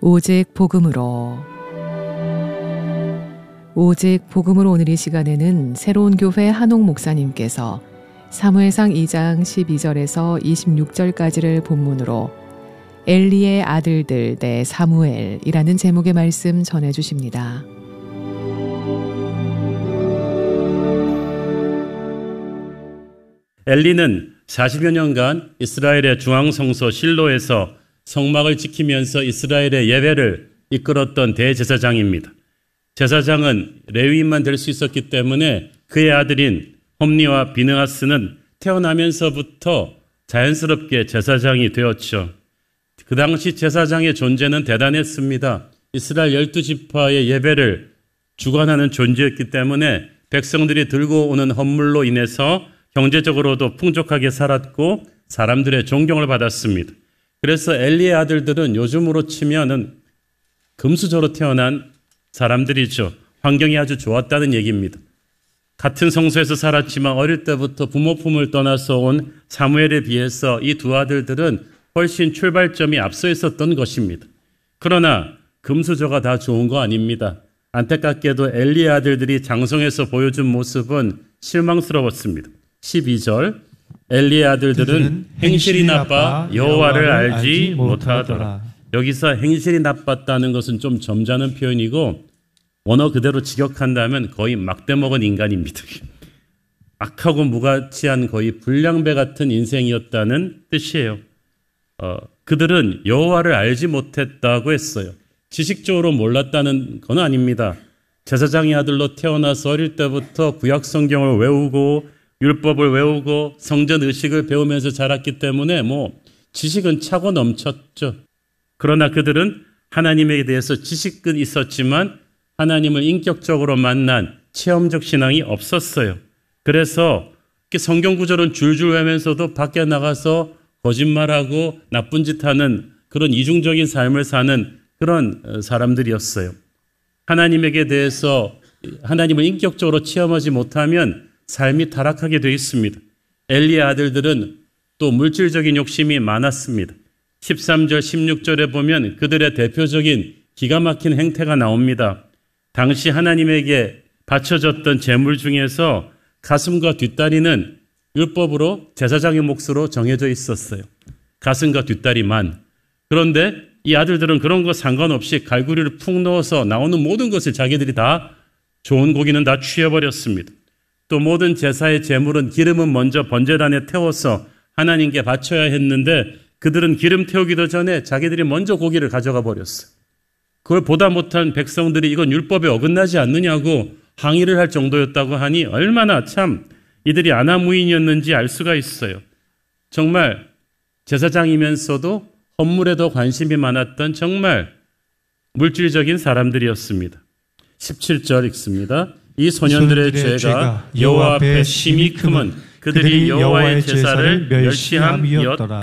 오직 복음으로 오늘 이 시간에는 새로운 교회 한옥 목사님께서 사무엘상 2장 12절에서 26절까지를 본문으로 엘리의 아들들 대 사무엘이라는 제목의 말씀 전해주십니다. 엘리는 40여 년간 이스라엘의 중앙성소 실로에서 성막을 지키면서 이스라엘의 예배를 이끌었던 대제사장입니다. 제사장은 레위인만 될 수 있었기 때문에 그의 아들인 홈니와 비느하스는 태어나면서부터 자연스럽게 제사장이 되었죠. 그 당시 제사장의 존재는 대단했습니다. 이스라엘 12지파의 예배를 주관하는 존재였기 때문에 백성들이 들고 오는 헌물로 인해서 경제적으로도 풍족하게 살았고 사람들의 존경을 받았습니다. 그래서 엘리의 아들들은 요즘으로 치면은 금수저로 태어난 사람들이죠. 환경이 아주 좋았다는 얘기입니다. 같은 성소에서 살았지만 어릴 때부터 부모 품을 떠나서 온 사무엘에 비해서 이 두 아들들은 훨씬 출발점이 앞서 있었던 것입니다. 그러나 금수저가 다 좋은 거 아닙니다. 안타깝게도 엘리의 아들들이 장성에서 보여준 모습은 실망스러웠습니다. 12절 엘리의 아들들은 행실이 나빠 여호와를 알지 못하더라. 여기서 행실이 나빴다는 것은 좀 점잖은 표현이고 원어 그대로 직역한다면 거의 막대먹은 인간입니다. 악하고 무가치한 거의 불량배 같은 인생이었다는 뜻이에요. 그들은 여호와를 알지 못했다고 했어요. 지식적으로 몰랐다는 건 아닙니다. 제사장의 아들로 태어나서 어릴 때부터 구약 성경을 외우고 율법을 외우고 성전 의식을 배우면서 자랐기 때문에 지식은 차고 넘쳤죠. 그러나 그들은 하나님에 대해서 지식은 있었지만 하나님을 인격적으로 만난 체험적 신앙이 없었어요. 그래서 성경 구절은 줄줄 외면서도 밖에 나가서 거짓말하고 나쁜 짓 하는 그런 이중적인 삶을 사는 그런 사람들이었어요. 하나님에게 대해서 하나님을 인격적으로 체험하지 못하면 삶이 타락하게 되어 있습니다. 엘리의 아들들은 또 물질적인 욕심이 많았습니다. 13절, 16절에 보면 그들의 대표적인 기가 막힌 행태가 나옵니다. 당시 하나님에게 바쳐졌던 제물 중에서 가슴과 뒷다리는 율법으로 제사장의 몫으로 정해져 있었어요. 가슴과 뒷다리만. 그런데 이 아들들은 그런 거 상관없이 갈구리를 푹 넣어서 나오는 모든 것을 자기들이 다 좋은 고기는 다 취해버렸습니다. 또 모든 제사의 제물은 기름은 먼저 번제단에 태워서 하나님께 바쳐야 했는데 그들은 기름 태우기도 전에 자기들이 먼저 고기를 가져가 버렸어요. 그걸 보다 못한 백성들이 이건 율법에 어긋나지 않느냐고 항의를 할 정도였다고 하니 얼마나 참 이들이 아나무인이었는지 알 수가 있어요. 정말 제사장이면서도 헌물에 더 관심이 많았던 정말 물질적인 사람들이었습니다. 17절 읽습니다. 이 소년들의 죄가 여호와 앞에 심히 크면 그들이 여호와의 제사를 멸시함이었더라.